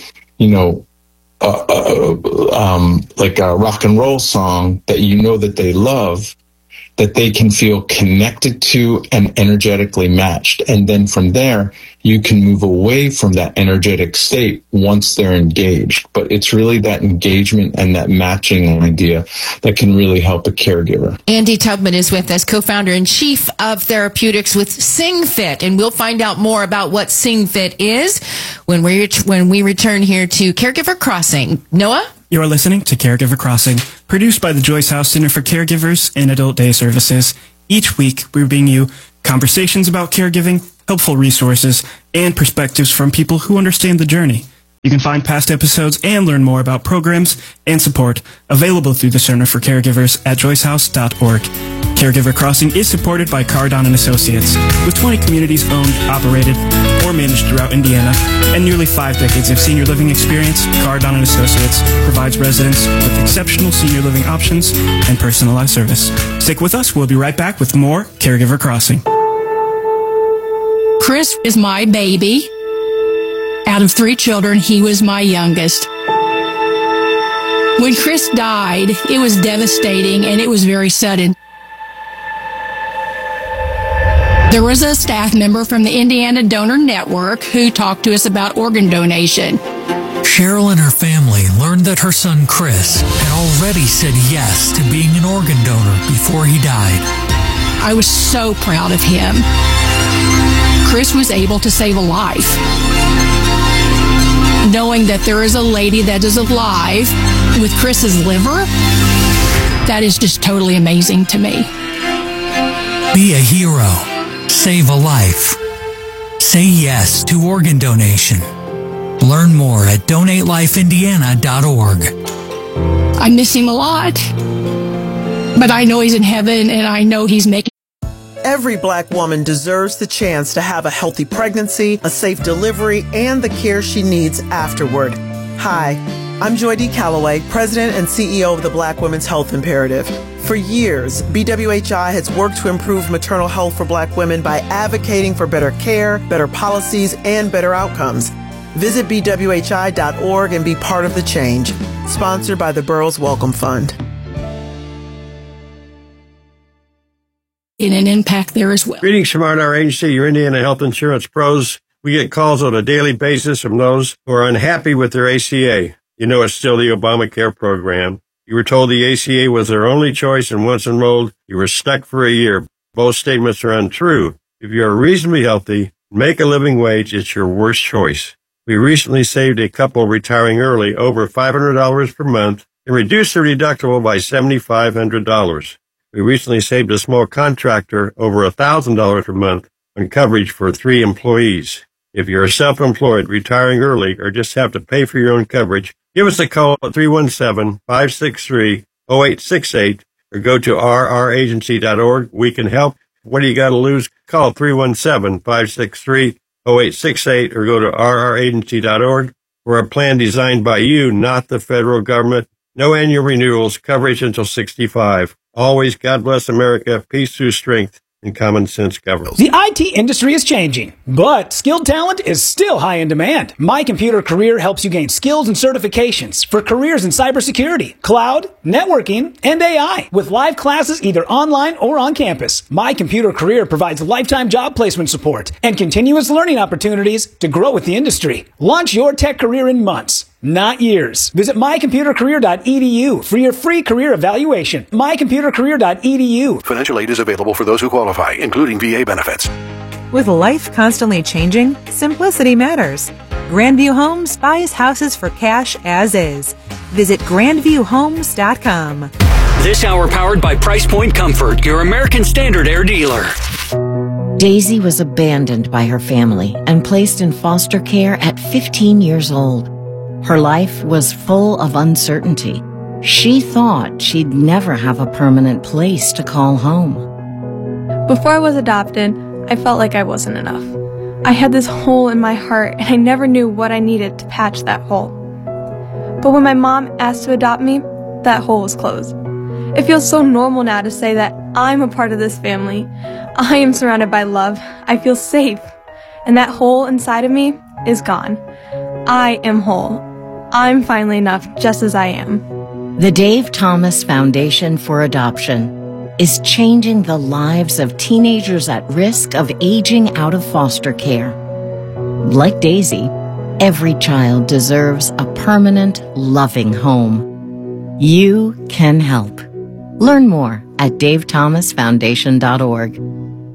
like a rock and roll song that you know that they love, that they can feel connected to and energetically matched. And then from there, you can move away from that energetic state once they're engaged. But it's really that engagement and that matching idea that can really help a caregiver. Andy Tubman is with us, co-founder and chief of therapeutics with SingFit. And we'll find out more about what SingFit is when we return here to Caregiver Crossing. Noah? You're listening to Caregiver Crossing, produced by the Joyce House Center for Caregivers and Adult Day Services. Each week, we bring you conversations about caregiving, helpful resources, and perspectives from people who understand the journey. You can find past episodes and learn more about programs and support available through the Center for Caregivers at joycehouse.org. Caregiver Crossing is supported by Cardon & Associates, with 20 communities owned, operated, or managed throughout Indiana, and nearly 5 decades of senior living experience. Cardon & Associates provides residents with exceptional senior living options and personalized service. Stick with us. We'll be right back with more Caregiver Crossing. Chris is my baby. Out of 3 children, he was my youngest. When Chris died, it was devastating and it was very sudden. There was a staff member from the Indiana Donor Network who talked to us about organ donation. Cheryl and her family learned that her son Chris had already said yes to being an organ donor before he died. I was so proud of him. Chris was able to save a life. Knowing that there is a lady that is alive with Chris's liver, that is just totally amazing to me. Be a hero. Save a life. Say yes to organ donation. Learn more at donatelifeindiana.org. I miss him a lot, but I know he's in heaven and I know he's making. Every Black woman deserves the chance to have a healthy pregnancy, a safe delivery, and the care she needs afterward. Hi, I'm Joy D. Calloway, President and CEO of the Black Women's Health Imperative. For years, BWHI has worked to improve maternal health for Black women by advocating for better care, better policies, and better outcomes. Visit bwhi.org and be part of the change. Sponsored by the Burroughs Welcome Fund. In an impact there as well. Greetings from our agency, your Indiana Health Insurance Pros. We get calls on a daily basis from those who are unhappy with their ACA. You know it's still the Obamacare program. You were told the ACA was their only choice, and once enrolled, you were stuck for a year. Both statements are untrue. If you are reasonably healthy, make a living wage, it's your worst choice. We recently saved a couple retiring early over $500 per month and reduced their deductible by $7,500. We recently saved a small contractor over $1,000 per month on coverage for 3 employees. If you're self-employed, retiring early, or just have to pay for your own coverage, give us a call at 317-563-0868 or go to rragency.org. We can help. What do you got to lose? Call 317-563-0868 or go to rragency.org. We're a plan designed by you, not the federal government. No annual renewals, coverage until 65. Always, God bless America, peace through strength, and common sense government. The IT industry is changing, but skilled talent is still high in demand. My Computer Career helps you gain skills and certifications for careers in cybersecurity, cloud, networking, and AI. With live classes either online or on campus, My Computer Career provides lifetime job placement support and continuous learning opportunities to grow with the industry. Launch your tech career in months, not years. Visit mycomputercareer.edu for your free career evaluation. mycomputercareer.edu. Financial aid is available for those who qualify, including VA benefits. With life constantly changing, simplicity matters. Grandview Homes buys houses for cash as is. Visit grandviewhomes.com. This hour powered by Price Point Comfort, your American Standard Air dealer. Daisy was abandoned by her family and placed in foster care at 15 years old. Her life was full of uncertainty. She thought she'd never have a permanent place to call home. Before I was adopted, I felt like I wasn't enough. I had this hole in my heart, and I never knew what I needed to patch that hole. But when my mom asked to adopt me, that hole was closed. It feels so normal now to say that I'm a part of this family. I am surrounded by love. I feel safe. And that hole inside of me is gone. I am whole. I'm finally enough just as I am. The Dave Thomas Foundation for Adoption is changing the lives of teenagers at risk of aging out of foster care. Like Daisy, every child deserves a permanent, loving home. You can help. Learn more at davethomasfoundation.org.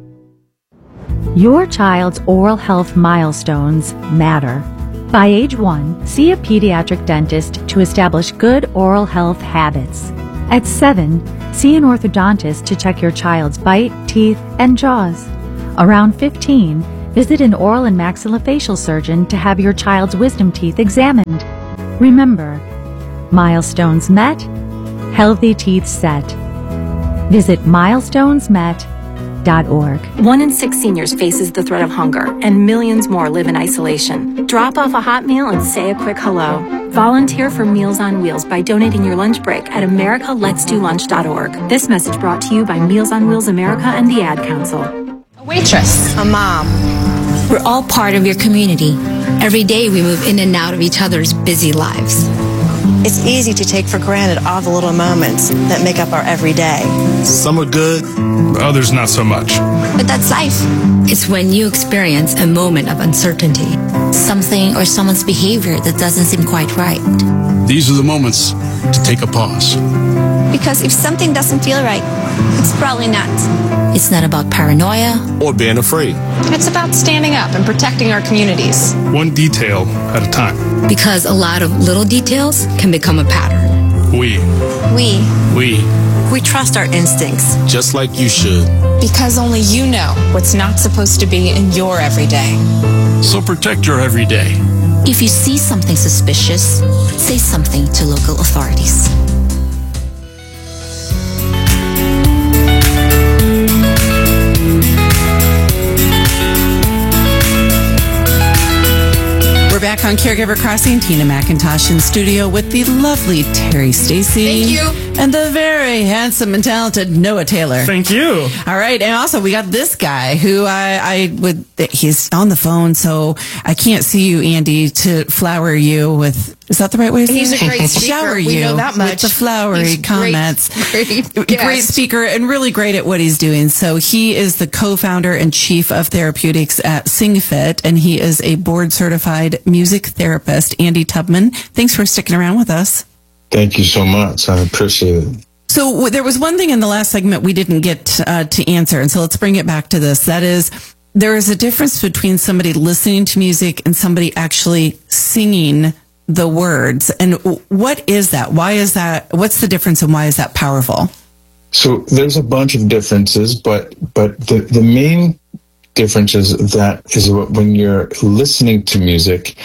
Your child's oral health milestones matter. By age 1, see a pediatric dentist to establish good oral health habits. At 7, see an orthodontist to check your child's bite, teeth, and jaws. Around 15, visit an oral and maxillofacial surgeon to have your child's wisdom teeth examined. Remember, milestones met, healthy teeth set. Visit milestonesmet.org. 1 in 6 seniors faces the threat of hunger, and millions more live in isolation. Drop off a hot meal and say a quick hello. Volunteer for Meals on Wheels by donating your lunch break at americaletsdolunch.org. This message brought to you by Meals on Wheels America and the Ad Council. A waitress. A mom. We're all part of your community. Every day we move in and out of each other's busy lives. It's easy to take for granted all the little moments that make up our everyday. Some are good, others not so much. But that's life. It's when you experience a moment of uncertainty. Something or someone's behavior that doesn't seem quite right. These are the moments to take a pause. Because if something doesn't feel right, it's probably not. It's not about paranoia or being afraid. It's about standing up and protecting our communities. One detail at a time. Because a lot of little details can become a pattern. We trust our instincts. Just like you should. Because only you know what's not supposed to be in your everyday. So protect your everyday. If you see something suspicious, say something to local authorities. Back on Caregiver Crossing, Tina McIntosh in studio with the lovely Terry Stacy. Thank you. And the very handsome and talented Noah Taylor. Thank you. All right. And also we got this guy who he's on the phone, so I can't see you, Andy, to flower you with, is that the right way to say it? He's a great speaker. Shower we you know that much. with the flowery comments. Great speaker and really great at what he's doing. So he is the co-founder and chief of therapeutics at SingFit, and he is a board certified music therapist. Andy Tubman, thanks for sticking around with us. Thank you so much. I appreciate it. So there was one thing in the last segment we didn't get to answer, and so let's bring it back to this. That is, there is a difference between somebody listening to music and somebody actually singing the words. And what is that? Why is that? What's the difference, and why is that powerful? So there's a bunch of differences, but the main difference is that when you're listening to music,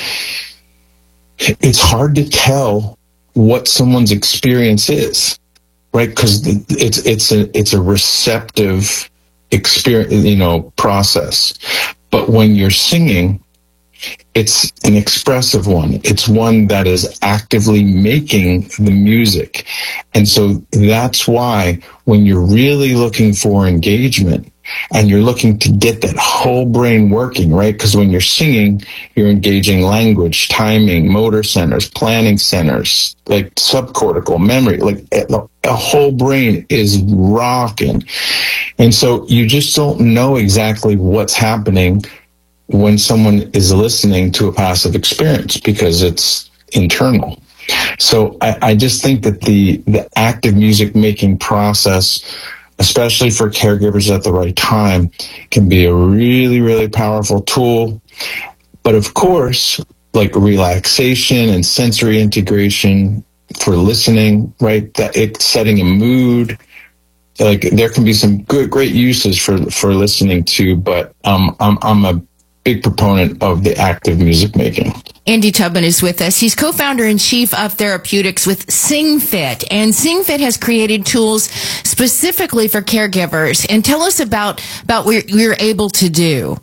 it's hard to tell what someone's experience is, right? Because it's a receptive experience, process. But when you're singing, it's an expressive one. It's one that is actively making the music. And so that's why when you're really looking for engagement and you're looking to get that whole brain working, right? Because when you're singing, you're engaging language, timing, motor centers, planning centers, like subcortical memory, like a whole brain is rocking. And so you just don't know exactly what's happening when someone is listening to a passive experience because it's internal. So I just think that the active music making process, especially for caregivers at the right time, can be a really, really powerful tool. But of course, like relaxation and sensory integration for listening, right? That it's setting a mood. Like there can be some great uses for listening to, but I'm a big proponent of the active music making. Andy Tubman is with us. He's co-founder and chief of therapeutics with SingFit. And SingFit has created tools specifically for caregivers. And tell us about what you're able to do.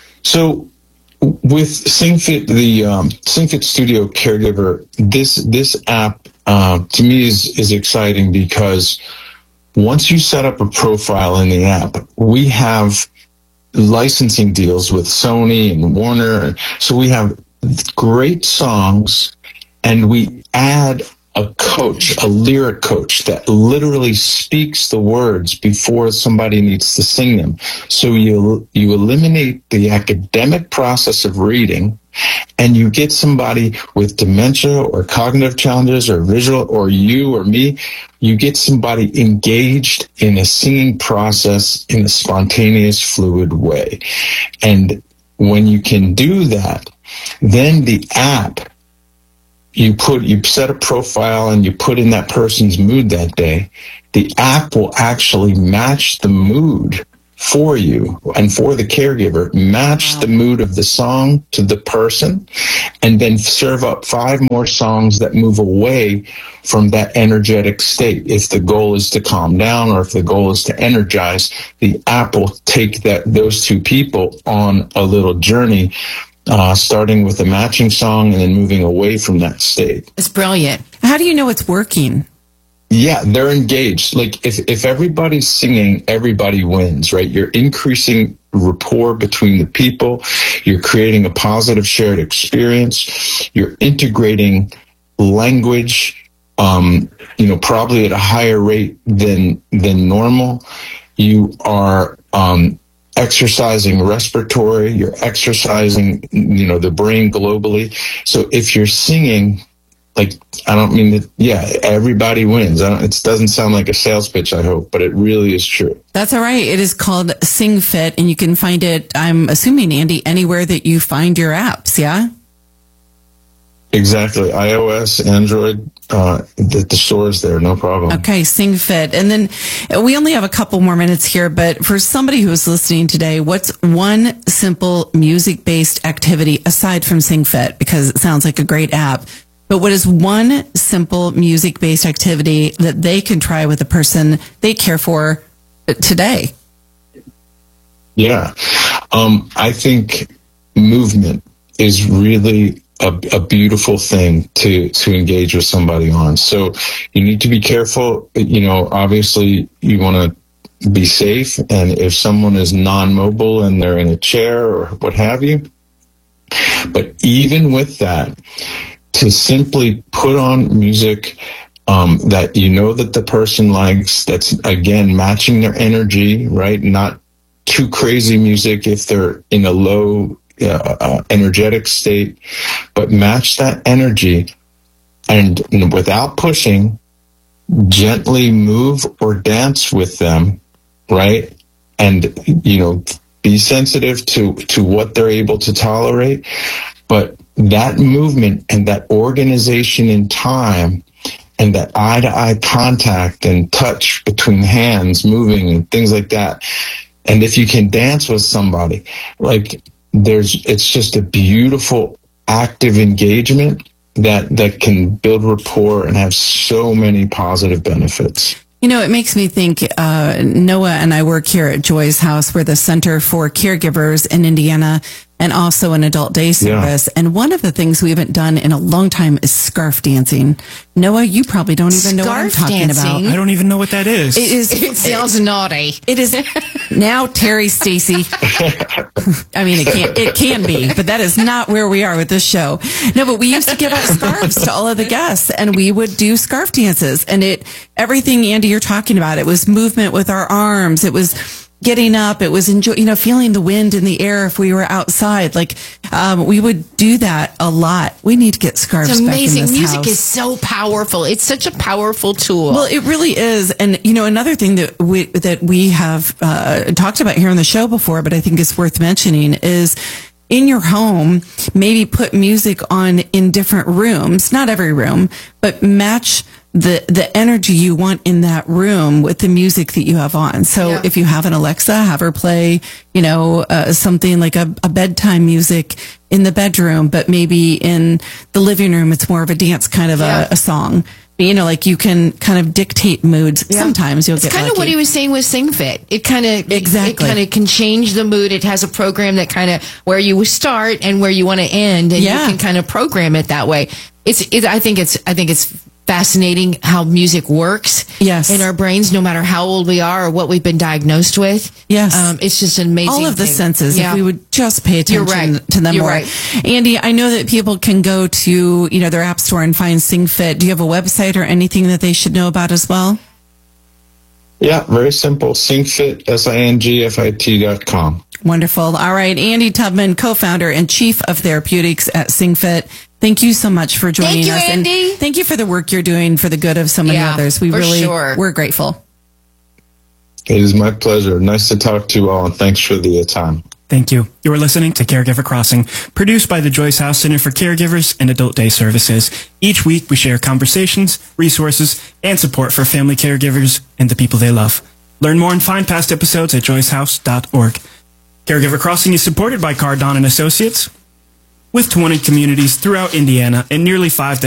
So with SingFit, the SingFit Studio Caregiver, this app to me is exciting because once you set up a profile in the app, we have licensing deals with Sony and Warner. So we have great songs, and we add a coach, a lyric coach that literally speaks the words before somebody needs to sing them. So you eliminate the academic process of reading, and you get somebody with dementia or cognitive challenges or visual, or you or me, you get somebody engaged in a singing process in a spontaneous, fluid way. And when you can do that, then the app, you set a profile and you put in that person's mood that day, the app will actually match the mood for you and for the caregiver, match the mood of the song to the person, and then serve up 5 more songs that move away from that energetic state. If the goal is to calm down or if the goal is to energize, the app will take those 2 people on a little journey, starting with a matching song and then moving away from that state. It's brilliant. How do you know it's working? Yeah, they're engaged. Like if everybody's singing, everybody wins, right? You're increasing rapport between the people. You're creating a positive shared experience. You're integrating language, probably at a higher rate than normal. You are, exercising respiratory, you're exercising, the brain globally. So if you're singing, I don't mean that, everybody wins. It doesn't sound like a sales pitch, I hope, but it really is true. That's all right. It is called SingFit, and you can find it, I'm assuming, Andy, anywhere that you find your apps, yeah? Exactly. iOS, Android, the store's there, no problem. Okay, SingFit. And then we only have a couple more minutes here, but for somebody who is listening today, what's one simple music-based activity aside from SingFit? Because it sounds like a great app. But what is one simple music-based activity that they can try with the person they care for today? Yeah. I think movement is really a beautiful thing to engage with somebody on. So you need to be careful. Obviously you want to be safe. And if someone is non-mobile and they're in a chair or what have you, but even with that, to simply put on music that that the person likes, that's, again, matching their energy, right? Not too crazy music if they're in a low energetic state, but match that energy and without pushing, gently move or dance with them, right? And, be sensitive to what they're able to tolerate. But that movement and that organization in time and that eye-to-eye contact and touch between hands moving and things like that. And if you can dance with somebody, it's just a beautiful active engagement that can build rapport and have so many positive benefits. It makes me think, Noah and I work here at Joy's House. We're the Center for Caregivers in Indiana and also an adult day service. Yeah. And one of the things we haven't done in a long time is scarf dancing. Noah, you probably don't even know what I'm talking about. I don't even know what that is. It sounds naughty. It is now, Terry, Stacy. I mean, it can be, but that is not where we are with this show. No, but we used to give out scarves to all of the guests, and we would do scarf dances. And everything, Andy, you're talking about, it was movement with our arms. It was getting up. It was feeling the wind in the air if we were outside. We would do that a lot. We need to get scarves back in this house. It's amazing. Music is so powerful. It's such a powerful tool. Well, it really is. And, another thing that we have talked about here on the show before, but I think is worth mentioning is in your home, maybe put music on in different rooms, not every room, but match the energy you want in that room with the music that you have on. So if you have an Alexa, have her play, something like a bedtime music in the bedroom, but maybe in the living room, it's more of a dance kind of a song. Like you can kind of dictate moods. Yeah. Sometimes you'll get lucky. It's kind of what he was saying with SingFit. It kind of can change the mood. It has a program that kind of where you start and where you want to end, and you can kind of program it that way. I think it's fascinating how music works in our brains, no matter how old we are or what we've been diagnosed with. Yes. It's just an amazing all of the thing. senses, if we would just pay attention to them more. Right. Andy, I know that people can go to their app store and find SingFit. Do you have a website or anything that they should know about as well? Yeah, very simple. SingFit, SINGFIT.com. Wonderful. All right. Andy Tubman, co-founder and chief of therapeutics at SingFit. Thank you so much for joining us. Andy. And thank you for the work you're doing for the good of so many others. We're grateful. It is my pleasure. Nice to talk to you all, and thanks for the time. Thank you. You are listening to Caregiver Crossing, produced by the Joyce House Center for Caregivers and Adult Day Services. Each week, we share conversations, resources, and support for family caregivers and the people they love. Learn more and find past episodes at joycehouse.org. Caregiver Crossing is supported by Cardon & Associates, with 20 communities throughout Indiana and nearly 5